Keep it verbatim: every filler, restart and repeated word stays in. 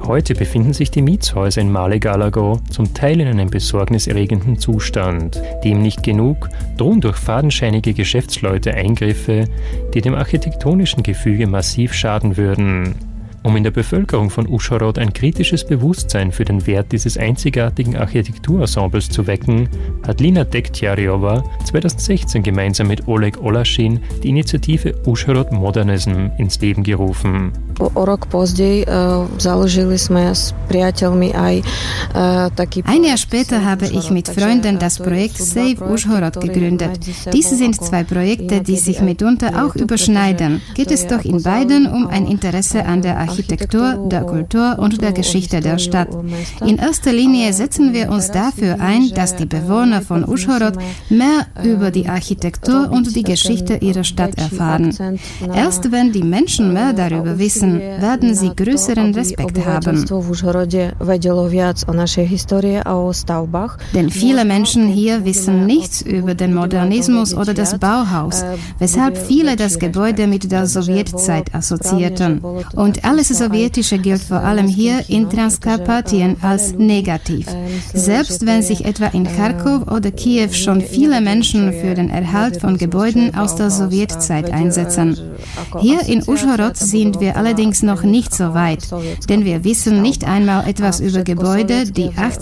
Heute befinden sich die Mietshäuser in Male-Galago zum Teil in einem besorgniserregenden Zustand. Dem nicht genug, drohen durch fadenscheinige Geschäftsleute Eingriffe, die dem architektonischen Gefüge massiv schaden würden. Um in der Bevölkerung von Uschhorod ein kritisches Bewusstsein für den Wert dieses einzigartigen Architekturensembles zu wecken, hat Lina Dektjariova zweitausendsechzehn gemeinsam mit Oleg Olaschin die Initiative Uschhorod Modernism ins Leben gerufen. Ein Jahr später habe ich mit Freunden das Projekt Save Uschhorod gegründet. Diese sind zwei Projekte, die sich mitunter auch überschneiden. Geht es doch in beiden um ein Interesse an der Architektur, der Kultur und der Geschichte der Stadt. In erster Linie setzen wir uns dafür ein, dass die Bewohner von Uschhorod mehr über die Architektur und die Geschichte ihrer Stadt erfahren. Erst wenn die Menschen mehr darüber wissen, werden sie größeren Respekt haben. Denn viele Menschen hier wissen nichts über den Modernismus oder das Bauhaus, weshalb viele das Gebäude mit der Sowjetzeit assoziierten. Und alles Sowjetische gilt vor allem hier in Transkarpatien als negativ. Selbst wenn sich etwa in Charkow oder Kiew schon viele Menschen für den Erhalt von Gebäuden aus der Sowjetzeit einsetzen. Hier in Uschhorod sind wir allerdings noch nicht so weit, denn wir wissen nicht einmal etwas über Gebäude, die